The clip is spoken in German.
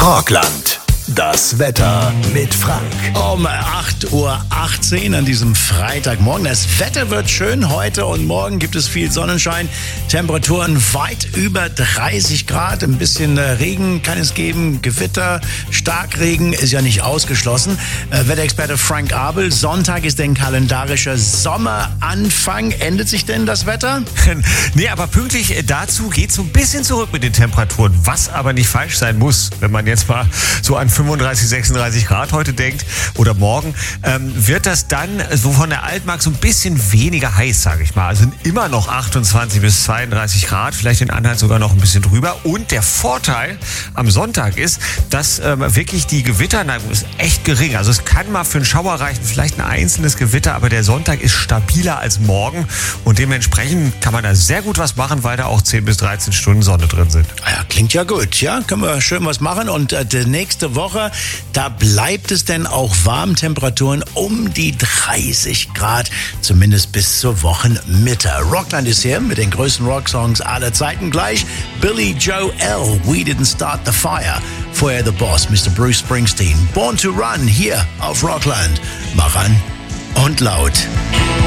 Rockland. Das Wetter mit Frank. Um 8:18 Uhr an diesem Freitagmorgen. Das Wetter wird schön. Heute und morgen gibt es viel Sonnenschein. Temperaturen weit über 30 Grad. Ein bisschen Regen kann es geben. Gewitter, Starkregen ist ja nicht ausgeschlossen. Wetterexperte Frank Abel. Sonntag ist ein kalendarischer Sommeranfang. Ändert sich denn das Wetter? Nee, aber pünktlich dazu geht es so ein bisschen zurück mit den Temperaturen. Was aber nicht falsch sein muss, wenn man jetzt mal so an 35, 36 Grad heute denkt oder morgen, wird das dann so von der Altmark so ein bisschen weniger heiß, sage ich mal. Also immer noch 28 bis 32 Grad, vielleicht in Anhalt sogar noch ein bisschen drüber. Und der Vorteil am Sonntag ist, dass wirklich die Gewitterneigung ist echt gering. Also es kann mal für einen Schauer reichen, vielleicht ein einzelnes Gewitter, aber der Sonntag ist stabiler als morgen und dementsprechend kann man da sehr gut was machen, weil da auch 10 bis 13 Stunden Sonne drin sind. Ja, klingt ja gut, ja, können wir schön was machen und die nächste Woche, da bleibt es denn auch warm, Temperaturen um die 30 Grad, zumindest bis zur Wochenmitte. Rockland ist hier mit den größten Rocksongs aller Zeiten gleich. Billy Joel, We Didn't Start the Fire. Vorher The Boss, Mr. Bruce Springsteen. Born to Run hier auf Rockland. Mach an und laut.